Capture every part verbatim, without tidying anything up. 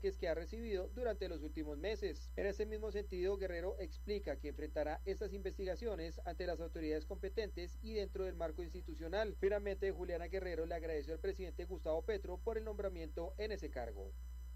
ataques que ha recibido durante los últimos meses. En ese mismo sentido, Guerrero explica que enfrentará estas investigaciones ante las autoridades competentes y dentro del marco institucional. Finalmente, Juliana Guerrero le agradeció al presidente Gustavo Petro por el nombramiento en ese cargo.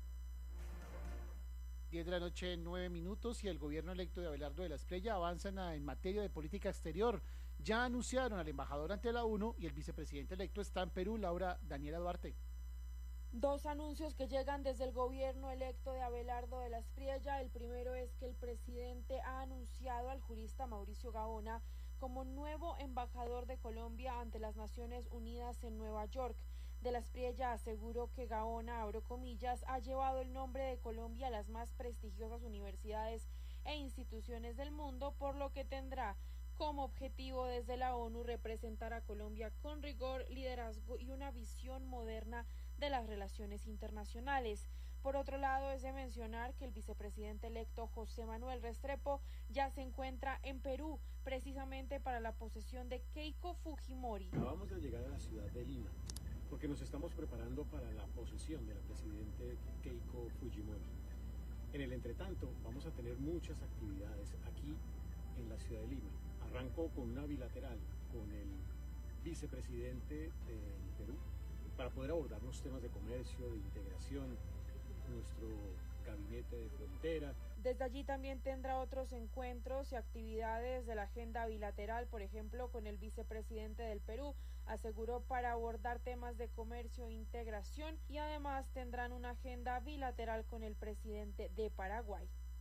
diez de la noche, nueve minutos, y el gobierno electo de Abelardo de la Espriella avanza en, en materia de política exterior. Ya anunciaron al embajador ante la ONU y el vicepresidente electo está en Perú, Laura Daniela Duarte. Dos anuncios que llegan desde el gobierno electo de Abelardo de la Espriella. El primero es que el presidente ha anunciado al jurista Mauricio Gaona como nuevo embajador de Colombia ante las Naciones Unidas en Nueva York. De la Espriella aseguró que Gaona, abro comillas, ha llevado el nombre de Colombia a las más prestigiosas universidades e instituciones del mundo, por lo que tendrá como objetivo desde la ONU representar a Colombia con rigor, liderazgo y una visión moderna de las relaciones internacionales. Por otro lado, es de mencionar que el vicepresidente electo José Manuel Restrepo ya se encuentra en Perú, precisamente para la posesión de Keiko Fujimori. Acabamos de llegar a la ciudad de Lima, porque nos estamos preparando para la posesión de la presidente Keiko Fujimori. En el entretanto, vamos a tener muchas actividades aquí en la ciudad de Lima. Arrancó con una bilateral con el vicepresidente del Perú para poder abordar los temas de comercio, de integración, nuestro gabinete de frontera. Desde allí también tendrá otros encuentros y actividades de la agenda bilateral, por ejemplo, con el vicepresidente del Perú, aseguró, para abordar temas de comercio e integración, y además tendrán una agenda bilateral con el presidente de Paraguay.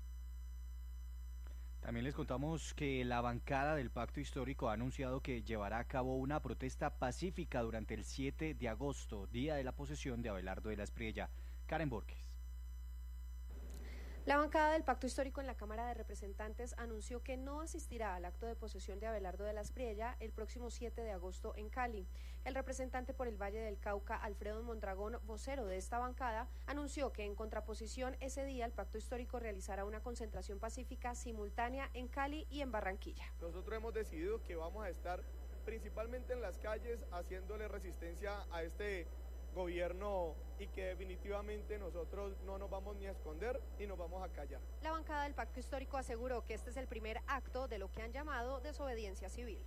También les contamos que la bancada del Pacto Histórico ha anunciado que llevará a cabo una protesta pacífica durante el siete de agosto, día de la posesión de Abelardo de la Espriella. Karen Borges. La bancada del Pacto Histórico en la Cámara de Representantes anunció que no asistirá al acto de posesión de Abelardo de la Espriella el próximo siete de agosto en Cali. El representante por el Valle del Cauca, Alfredo Mondragón, vocero de esta bancada, anunció que en contraposición ese día el Pacto Histórico realizará una concentración pacífica simultánea en Cali y en Barranquilla. Nosotros hemos decidido que vamos a estar principalmente en las calles haciéndole resistencia a este gobierno y que definitivamente nosotros no nos vamos ni a esconder ni nos vamos a callar. La bancada del Pacto Histórico aseguró que este es el primer acto de lo que han llamado desobediencia civil.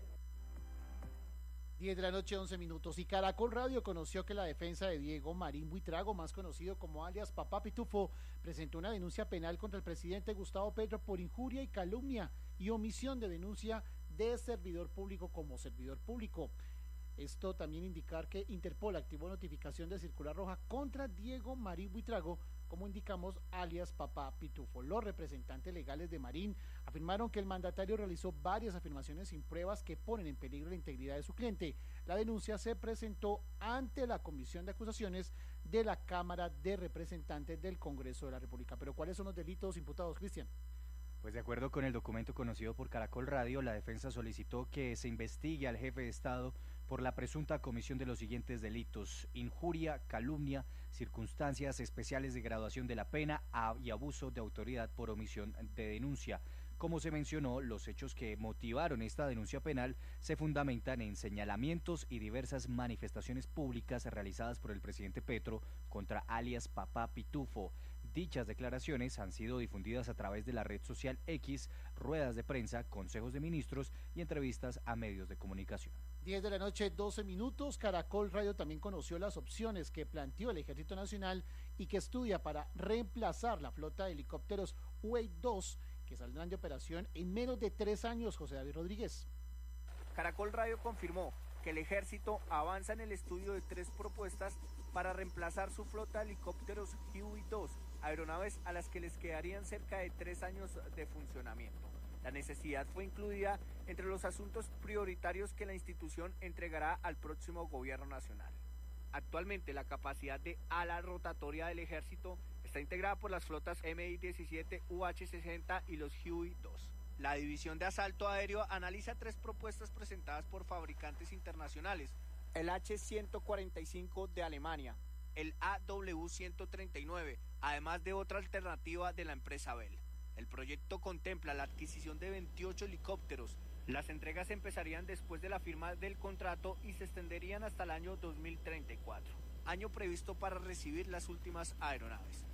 diez de la noche, once minutos, y Caracol Radio conoció que la defensa de Diego Marín Buitrago, más conocido como alias Papá Pitufo, presentó una denuncia penal contra el presidente Gustavo Petro por injuria y calumnia y omisión de denuncia de servidor público como servidor público. Esto también indicar que Interpol activó notificación de circular roja contra Diego Marín Buitrago, como indicamos, alias Papá Pitufo. Los representantes legales de Marín afirmaron que el mandatario realizó varias afirmaciones sin pruebas que ponen en peligro la integridad de su cliente. La denuncia se presentó ante la Comisión de Acusaciones de la Cámara de Representantes del Congreso de la República. Pero ¿cuáles son los delitos imputados, Cristian? Pues de acuerdo con el documento conocido por Caracol Radio, la defensa solicitó que se investigue al jefe de Estado por la presunta comisión de los siguientes delitos: injuria, calumnia, circunstancias especiales de graduación de la pena y abuso de autoridad por omisión de denuncia. Como se mencionó, los hechos que motivaron esta denuncia penal se fundamentan en señalamientos y diversas manifestaciones públicas realizadas por el presidente Petro contra alias Papá Pitufo. Dichas declaraciones han sido difundidas a través de la red social X, ruedas de prensa, consejos de ministros y entrevistas a medios de comunicación. diez de la noche, doce minutos. Caracol Radio también conoció las opciones que planteó el Ejército Nacional y que estudia para reemplazar la flota de helicópteros U A dos que saldrán de operación en menos de tres años, José David Rodríguez. Caracol Radio confirmó que el Ejército avanza en el estudio de tres propuestas para reemplazar su flota de helicópteros Huey dos, aeronaves a las que les quedarían cerca de tres años de funcionamiento. La necesidad fue incluida entre los asuntos prioritarios que la institución entregará al próximo gobierno nacional. Actualmente la capacidad de ala rotatoria del Ejército está integrada por las flotas M I diecisiete, U H sesenta y los Huey dos. La División de Asalto Aéreo analiza tres propuestas presentadas por fabricantes internacionales: el H ciento cuarenta y cinco de Alemania, el A W ciento treinta y nueve, además de otra alternativa de la empresa Bell. El proyecto contempla la adquisición de veintiocho helicópteros. Las entregas empezarían después de la firma del contrato y se extenderían hasta el año dos mil treinta y cuatro, año previsto para recibir las últimas aeronaves.